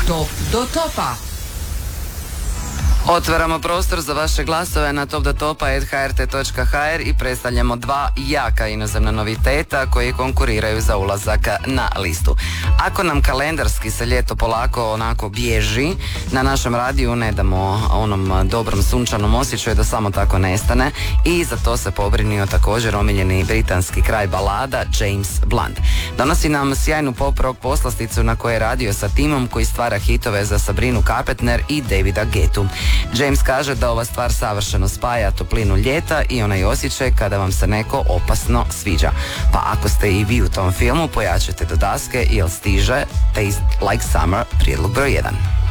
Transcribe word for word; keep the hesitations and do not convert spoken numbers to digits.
Top do topa. Otvaramo prostor za vaše glasove na top do topa at h r t dot h r i predstavljamo dva jaka inozemna noviteta koji konkuriraju za ulazak na listu. Ako nam kalendarski se ljeto polako onako bježi, na našem radiju ne damo onom dobrom sunčanom osjećaju da samo tako nestane i za to se pobrinio također omiljeni britanski kraj balada James Blunt. Donosi nam sjajnu pop rock poslasticu na kojoj je radio sa timom koji stvara hitove za Sabrinu Carpenter i Davida Guettu. James kaže da ova stvar savršeno spaja toplinu ljeta i onaj osjećaj kada vam se neko opasno sviđa. Pa ako ste i vi u tom filmu, pojačajte do daske jer stiže Taste Like Summer prijedlog broj jedan.